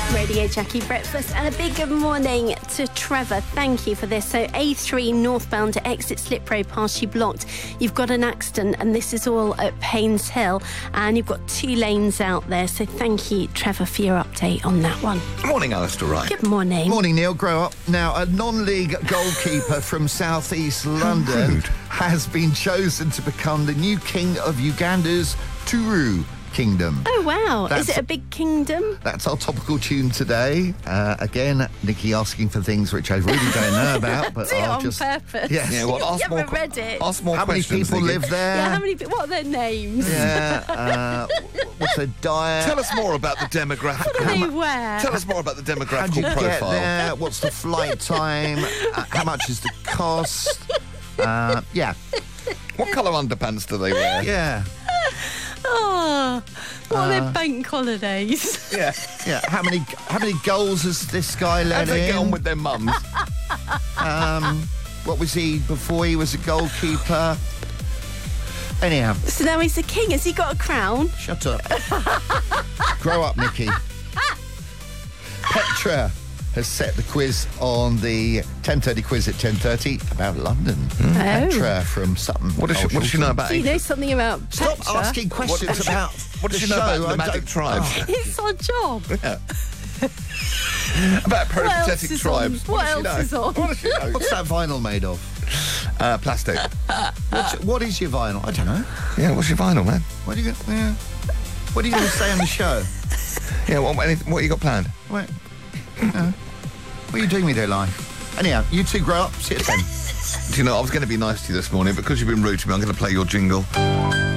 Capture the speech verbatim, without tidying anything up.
Radio Jackie Breakfast, and a big good morning to Trevor. Thank you for this. So A three northbound to exit Slip Road, partially blocked. You've got an accident, and this is all at Paynes Hill, and you've got two lanes out there. So thank you, Trevor, for your update on that one. Morning, Alistair Wright. Good morning. Morning, Neil. Grow up. Now, a non-league goalkeeper from South East London has been chosen to become the new king of Uganda's Turu Kingdom. Oh, wow. That's, is it a big kingdom? That's our topical tune today. Uh, again, Nikki asking for things which I really don't know about. But Do it I'll on just, purpose. Yes. Yeah, well, ask You more, haven't read it. Ask more How many questions, people Nikki. live there? Yeah, how many people? What are their names? Yeah. Uh, what's their diet? Tell us more about the demographic. What do they wear? Tell us more about the How do demographical you get profile. there? What's the flight time? Uh, how much is the cost? Uh, yeah. What colour underpants do they wear? Yeah. Oh, what are Uh, their bank holidays? Yeah. Yeah. How many how many goals has this guy How let do they in? get on with their mums? Um, what was he before he was a goalkeeper? Anyhow, So now he's the king. Has he got a crown? shut up. Grow up, Nikki. Petra has set the quiz on the ten thirty quiz at ten thirty about London. Petra from Sutton. What does she, what does she know about Do you know something about Stop Petra? asking questions What- about What does the she know show. about I nomadic don't- tribes? Oh. It's our job. Yeah. About What else peripatetic is tribes. on? What does she else know? is on? What does she know? What's that vinyl made of? Uh, plastic. What's, what is your vinyl? I don't know. Yeah, what's your vinyl, man? What are you going yeah. What are you going to say on the show? Yeah, what, what, what you got planned? Wait. Uh, what are you doing with your life? Anyhow, you two grow up. See you at ten. Do you know, I was going to be nice to you this morning, but because you've been rude to me, I'm going to play your jingle.